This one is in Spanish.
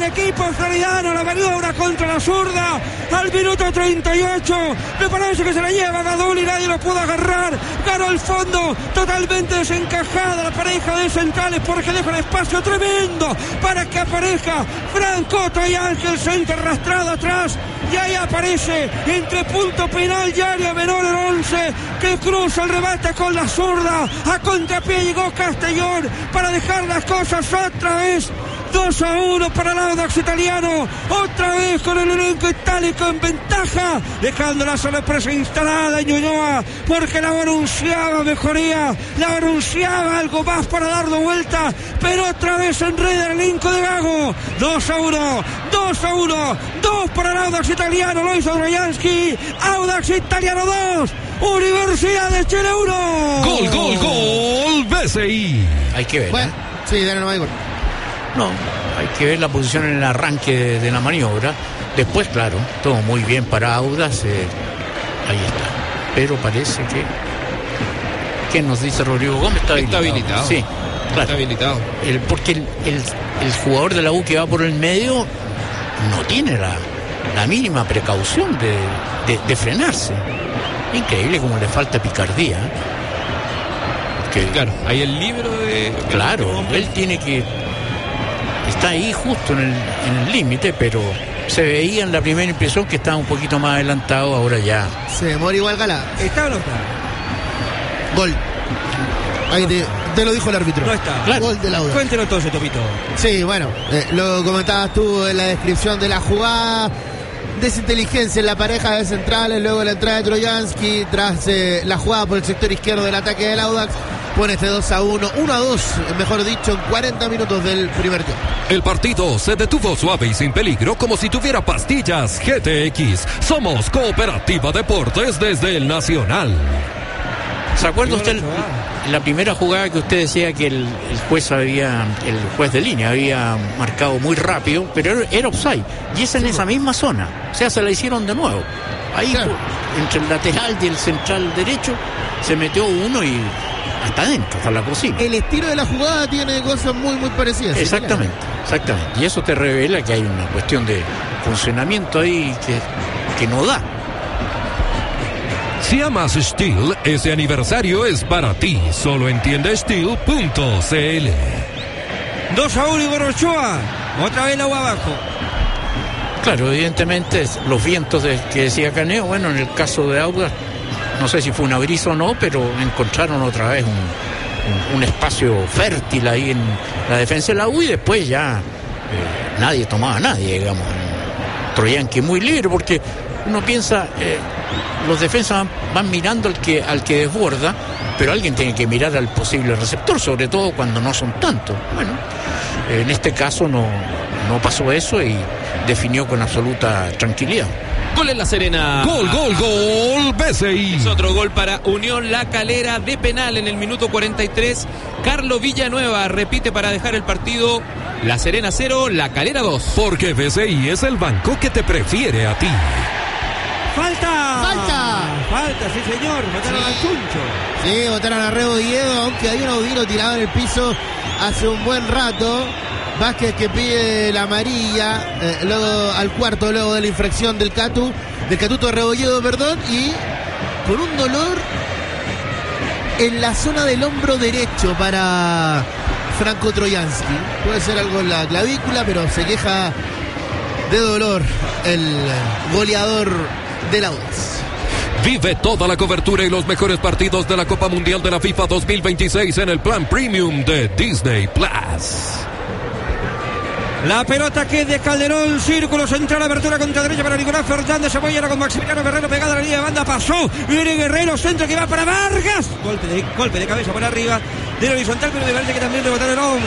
el equipo floridiano. La maniobra contra la zurda al minuto 38. Me parece que se la lleva Gadul y nadie lo pudo agarrar. Ganó el fondo, totalmente desencajada la pareja de centrales, porque deja un espacio tremendo para que aparezca Franco Troyansky, el centro arrastrado atrás. Y ahí aparece entre punto penal y área menor el 11, que cruza el remate con la zurda. A contrapié llegó Castellón para dejar las cosas otra vez 2-1 para el Audax italiano, otra vez con el elenco itálico en ventaja, dejando la sorpresa instalada en Ñuñoa, porque la anunciaba mejoría, la anunciaba algo más para darlo vuelta, pero otra vez enreda el elenco de Gago. 2-1, 2 para el Audax italiano, lo hizo Troyansky. Audax italiano 2, Universidad de Chile 1. Gol, BCI. Hay que ver. Bueno, sí, dale, no hay gol. No, hay que ver la posición en el arranque de la maniobra. Después, claro, todo muy bien para Audax. Ahí está. Pero parece que... ¿Qué nos dice Rodrigo Gómez? Está habilitado. Sí, claro. Está habilitado. Porque el jugador de la U que va por el medio no tiene la mínima precaución de frenarse. Increíble como le falta picardía. Porque, claro, hay el libro de... Claro, él tiene que... Está ahí justo en el límite, pero se veía en la primera impresión que estaba un poquito más adelantado. Ahora ya Se demora igual Galá. ¿Está o no está? Gol. Ahí te lo dijo el árbitro. No está. Claro. Gol del Audax. Cuéntenos todo ese Topito. Sí, bueno, lo comentabas tú en la descripción de la jugada. Desinteligencia en la pareja de centrales, luego la entrada de Troyansky, tras la jugada por el sector izquierdo del ataque del Audax, pone este 2-1, 1-2, mejor dicho, en 40 minutos del primer tiempo. El partido se detuvo suave y sin peligro, como si tuviera pastillas GTX. Somos Cooperativa Deportes desde el Nacional. ¿se acuerda usted la primera jugada que usted decía que el juez de línea había marcado muy rápido, pero era offside, y es en esa misma zona, o sea, se la hicieron de nuevo ahí, claro. Entre el lateral y el central derecho se metió uno y hasta adentro, hasta la cocina. El estilo de la jugada tiene cosas muy parecidas. Exactamente, y eso te revela que hay una cuestión de funcionamiento ahí que no da. Si amas Steel, ese aniversario es para ti. Solo entiende Steel.cl. 2-1 Igor Ochoa. Otra vez el agua abajo. Claro, evidentemente los vientos que decía Caneo, bueno, en el caso de Audax, no sé si fue una brisa o no, pero encontraron otra vez un espacio fértil ahí en la defensa de la U, y después ya nadie tomaba a nadie, digamos. Troyansky muy libre, porque uno piensa, los defensas van mirando al que desborda, pero alguien tiene que mirar al posible receptor, sobre todo cuando no son tantos. Bueno, en este caso no pasó eso y definió con absoluta tranquilidad. Gol en La Serena. Gol, BCI. Es otro gol para Unión La Calera de penal en el minuto 43. Carlos Villanueva repite para dejar el partido. La Serena 0, La Calera 2. Porque BCI es el banco que te prefiere a ti. ¡Falta, sí señor! Votaron al Chuncho. Sí, votaron a Rebo Diedo, aunque hay un Audino tirado en el piso hace un buen rato. Vázquez que pide la amarilla, luego al cuarto, luego de la infracción del Catuto de Rebolledo, perdón, y con un dolor en la zona del hombro derecho para Franco Troyansky. Puede ser algo en la clavícula, pero se queja de dolor el goleador del Audax. Vive toda la cobertura y los mejores partidos de la Copa Mundial de la FIFA 2026 en el plan premium de Disney Plus. La pelota que es de Calderón, círculo central, abertura contra derecha para Nicolás Fernández, Cebollera con Maximiliano Guerrero pegada a la línea de banda, pasó, viene Guerrero, centro que va para Vargas, golpe de cabeza por arriba, del horizontal, pero me parece que también rebotaron el hombro.